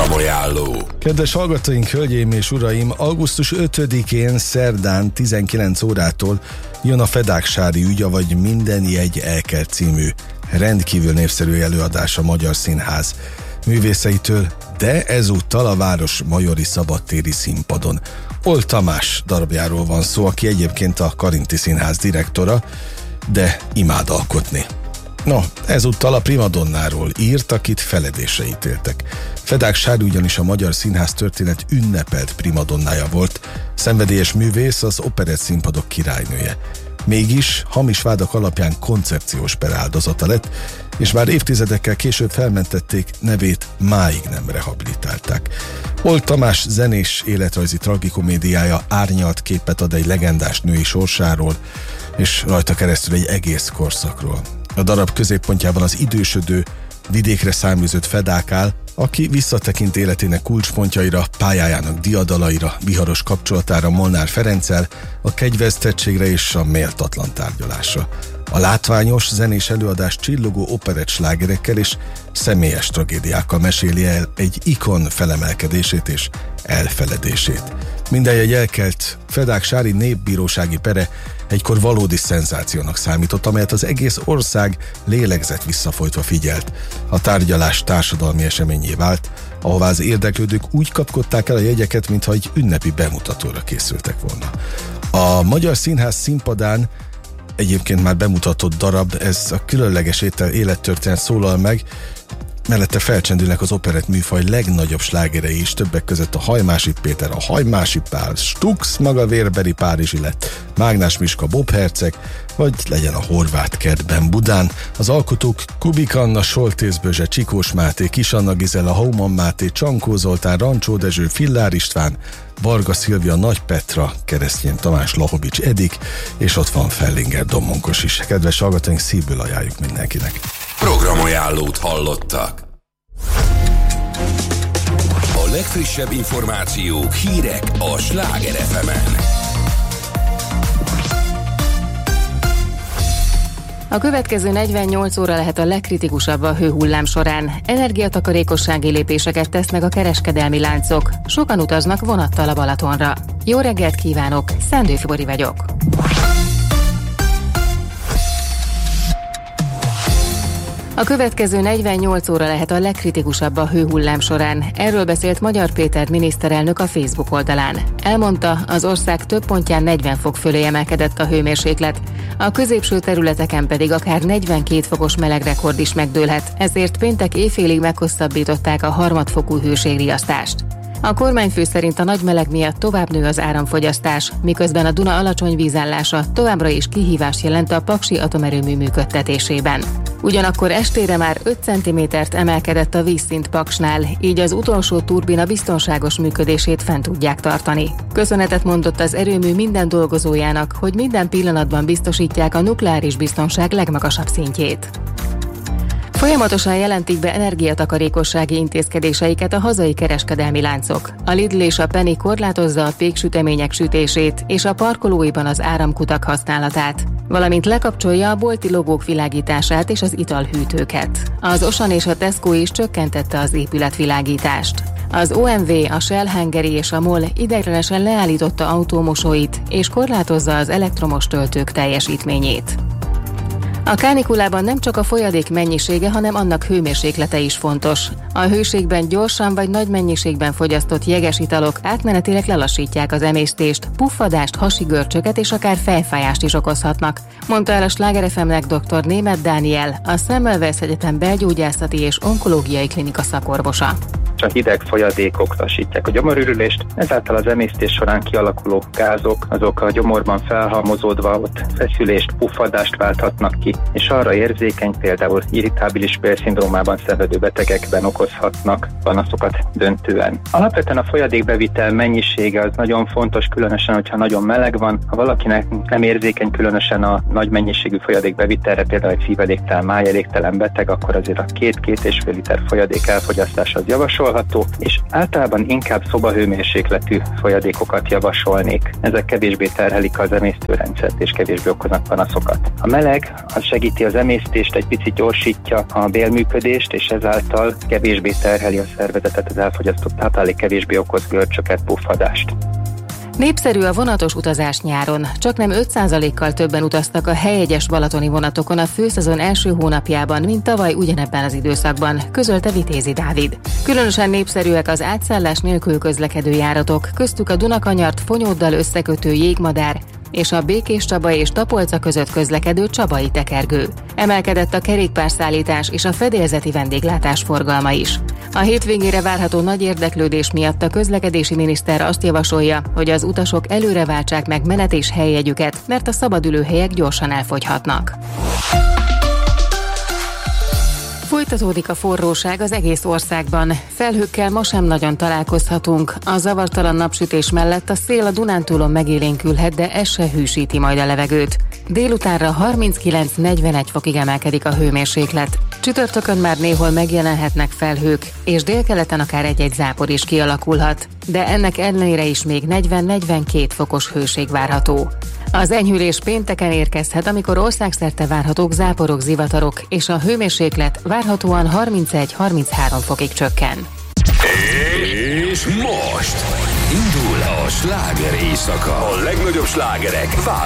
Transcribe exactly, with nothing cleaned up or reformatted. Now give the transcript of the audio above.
Programajánló. Kedves hallgatóink, hölgyeim és uraim, augusztus ötödikén szerdán tizenkilenc órától jön a Fedáksári ügy, vagy Minden jegy elkelt című rendkívül népszerű előadás a Magyar Színház művészeitől, de ezúttal a város majori szabadtéri színpadon. Oll Tamás darabjáról van szó, aki egyébként a Karinti Színház direktora, de imád alkotni. No, ezúttal a primadonnáról írt, akit feledésre ítéltek. Fedáksári ugyanis a Magyar Színház történet ünnepelt primadonnája volt, szenvedélyes művész, az operett színpadok királynője. Mégis hamis vádak alapján koncepciós per áldozata lett, és már évtizedekkel később felmentették, nevét máig nem rehabilitálták. Oll Tamás zenés életrajzi tragikomédiája árnyalt képet ad egy legendás női sorsáról, és rajta keresztül egy egész korszakról. A darab középpontjában az idősödő, vidékre száműzött Fedák áll, aki visszatekint életének kulcspontjaira, pályájának diadalaira, viharos kapcsolatára Molnár Ferenccel, a kegyvesztettségre és a méltatlan tárgyalásra. A látványos, zenés előadás csillogó operett slágerekkel és személyes tragédiákkal meséli el egy ikon felemelkedését és elfeledését. Minden jegy elkelt Fedáksári népbírósági pere egykor valódi szenzációnak számított, amelyet az egész ország lélegzett visszafolytva figyelt. A tárgyalás társadalmi eseményé vált, ahová az érdeklődők úgy kapkodták el a jegyeket, mintha egy ünnepi bemutatóra készültek volna. A Magyar Színház színpadán egyébként már bemutatott darab, ez a különleges élettörténet szólal meg, mellette felcsendülnek az operett műfaj legnagyobb slágerei is, többek között a Hajmási Péter, a Hajmási Pál, Stux maga vérbeli Párizsi lett, Mágnás Miska Bob herceg, vagy legyen a Horváth kertben Budán. Az alkotók Kubik Anna, Soltész Bözse, Csikós Máté, Kis Anna Gizella, Hauman Máté, Csankó Zoltán, Rancsó Dezső, Fillár István, Varga Szilvia, Nagy Petra, Keresztény Tamás, Lahovics Edik, és ott van Fellinger Domonkos is. Kedves hallgatóink, szívből ajánljuk mindenkinek. Programajánlót hallottak. A legfrissebb információk, hírek a Sláger ef emen. A következő negyvennyolc óra lehet a legkritikusabb a hőhullám során. Energiatakarékossági lépéseket tesznek a kereskedelmi láncok. Sokan utaznak vonattal a Balatonra. Jó reggelt kívánok, Szendő Fibori vagyok. A következő negyvennyolc óra lehet a legkritikusabb a hőhullám során. Erről beszélt Magyar Péter miniszterelnök a Facebook oldalán. Elmondta, az ország több pontján negyven fok fölé emelkedett a hőmérséklet. A középső területeken pedig akár negyvenkét fokos melegrekord is megdőlhet, ezért péntek éjfélig meghosszabbították a harmadfokú hőségriasztást. A kormányfő szerint a nagy meleg miatt tovább nő az áramfogyasztás, miközben a Duna alacsony vízállása továbbra is kihívást jelent a Paksi atomerőmű működtetésében. Ugyanakkor estére már öt centimétert emelkedett a vízszint Paksnál, így az utolsó turbina biztonságos működését fent tudják tartani. Köszönetet mondott az erőmű minden dolgozójának, hogy minden pillanatban biztosítják a nukleáris biztonság legmagasabb szintjét. Folyamatosan jelentik be energiatakarékossági intézkedéseiket a hazai kereskedelmi láncok. A Lidl és a Penny korlátozza a péksütemények sütését és a parkolóiban az áramkutak használatát, valamint lekapcsolja a bolti logók világítását és az italhűtőket. Az Osan és a Tesco is csökkentette az épületvilágítást. Az o em vé, a Shell Hungary és a MOL ideiglenesen leállította autómosóit és korlátozza az elektromos töltők teljesítményét. A kánikulában nem csak a folyadék mennyisége, hanem annak hőmérséklete is fontos. A hőségben gyorsan vagy nagy mennyiségben fogyasztott jeges italok átmenetileg lelassítják az emésztést, puffadást, hasigörcsöket és akár fejfájást is okozhatnak, mondta el a Sláger ef emnek dr. Németh Dániel, a Semmelweis Egyetem belgyógyászati és onkológiai klinika szakorvosa. A hideg folyadékok lassítják a gyomorürülést, ezáltal az emésztés során kialakuló gázok, azok a gyomorban felhalmozódva ott feszülést, puffadást válthatnak ki, és arra érzékeny, például irritábilis bélszindrómában szenvedő betegekben okozhatnak panaszokat döntően. Alapvetően a folyadékbevitel mennyisége az nagyon fontos, különösen, hogyha nagyon meleg van. Ha valakinek nem érzékeny különösen a nagy mennyiségű folyadékbevitelre, például egy szívedéktelen, májelégtelen beteg, akkor azért a két-két és fél liter folyadék elfogyasztása az javasol. javasolható, és általában inkább szobahőmérsékletű folyadékokat javasolnék. Ezek kevésbé terhelik az emésztőrendszert, és kevésbé okoznak panaszokat. A meleg az segíti az emésztést, egy picit gyorsítja a bélműködést, és ezáltal kevésbé terheli a szervezetet, az elfogyasztott táplálék kevésbé okoz görcsöket, puffadást. Népszerű a vonatos utazás nyáron. Csaknem öt százalékkal többen utaztak a helyegyes balatoni vonatokon a főszezon első hónapjában, mint tavaly ugyanebben az időszakban, közölte Vitézi Dávid. Különösen népszerűek az átszállás nélkül közlekedő járatok, köztük a Dunakanyart Fonyóddal összekötő jégmadár és a Békéscsaba és Tapolca között közlekedő csabai tekergő. Emelkedett a kerékpárszállítás és a fedélzeti vendéglátás forgalma is. A hétvégére várható nagy érdeklődés miatt a közlekedési miniszter azt javasolja, hogy az utasok előre váltsák meg menet- és helyjegyüket, mert a szabadülőhelyek gyorsan elfogyhatnak. Folytatódik a forróság az egész országban. Felhőkkel ma sem nagyon találkozhatunk. A zavartalan napsütés mellett a szél a Dunántúlon megélénkülhet, de ez se hűsíti majd a levegőt. Délutánra harminckilenc-negyvenegy fokig emelkedik a hőmérséklet. Csütörtökön már néhol megjelenhetnek felhők, és délkeleten akár egy-egy zápor is kialakulhat. De ennek ellenére is még negyven-negyvenkét fokos hőség várható. Az enyhülés pénteken érkezhet, amikor országszerte várhatók záporok, zivatarok, és a hőmérséklet várhatóan harmincegy-harminchárom fokig csökken. És most indul a sláger éjszaka. A legnagyobb slágerek